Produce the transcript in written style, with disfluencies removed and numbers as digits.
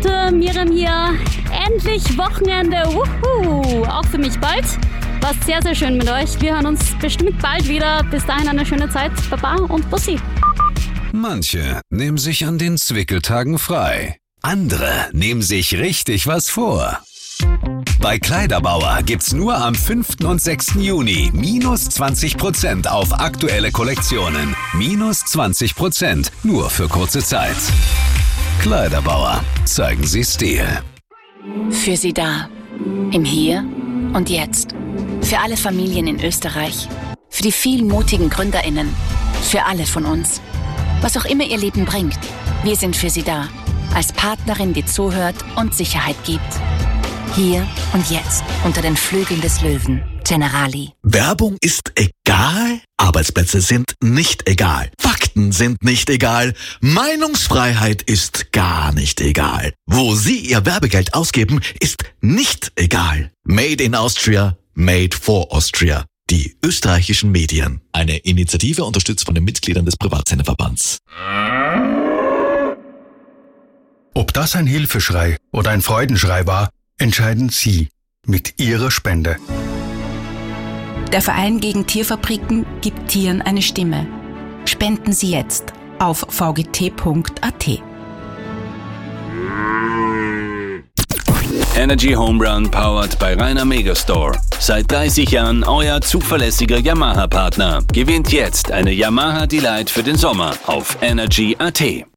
Leute, Miriam hier. Endlich Wochenende. Wuhu. Auch für mich bald. War sehr, sehr schön mit euch. Wir hören uns bestimmt bald wieder. Bis dahin eine schöne Zeit. Baba und Bussi. Manche nehmen sich an den Zwickeltagen frei. Andere nehmen sich richtig was vor. Bei Kleiderbauer gibt's nur am 5. und 6. Juni minus 20% auf aktuelle Kollektionen. Minus 20%, nur für kurze Zeit. Kleiderbauer, zeigen Sie Stil. Für Sie da. Im Hier und Jetzt. Für alle Familien in Österreich. Für die vielen mutigen GründerInnen. Für alle von uns. Was auch immer Ihr Leben bringt, wir sind für Sie da. Als Partnerin, die zuhört und Sicherheit gibt. Hier und jetzt, unter den Flügeln des Löwen. Generali. Werbung ist egal, Arbeitsplätze sind nicht egal, Fakten sind nicht egal, Meinungsfreiheit ist gar nicht egal. Wo Sie Ihr Werbegeld ausgeben, ist nicht egal. Made in Austria, made for Austria. Die österreichischen Medien. Eine Initiative unterstützt von den Mitgliedern des Privatsenderverbands. Ob das ein Hilfeschrei oder ein Freudenschrei war, entscheiden Sie mit Ihrer Spende. Der Verein gegen Tierfabriken gibt Tieren eine Stimme. Spenden Sie jetzt auf vgt.at. Energy Home Run powered by Rainer Megastore. Seit 30 Jahren euer zuverlässiger Yamaha-Partner. Gewinnt jetzt eine Yamaha Delight für den Sommer auf energy.at.